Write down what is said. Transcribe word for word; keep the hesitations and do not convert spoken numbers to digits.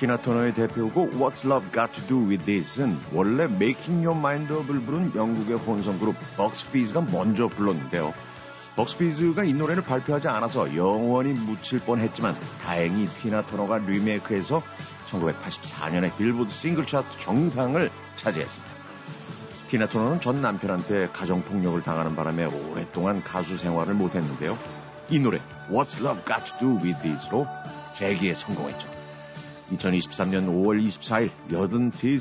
티나 터너의 대표곡 What's Love Got to Do with This은 원래 Making Your Mind Up을 부른 영국의 혼성 그룹 벅스 피즈가 먼저 불렀는데요. 벅스 피즈가 이 노래를 발표하지 않아서 영원히 묻힐 뻔했지만 다행히 티나 터너가 리메이크해서 천구백팔십사 년에 빌보드 싱글 차트 정상을 차지했습니다. 티나 터너는 전 남편한테 가정폭력을 당하는 바람에 오랫동안 가수 생활을 못했는데요. 이 노래 What's Love Got to Do with This로 재기에 성공했죠. 이천이십삼 년 오월 이십사일 여든세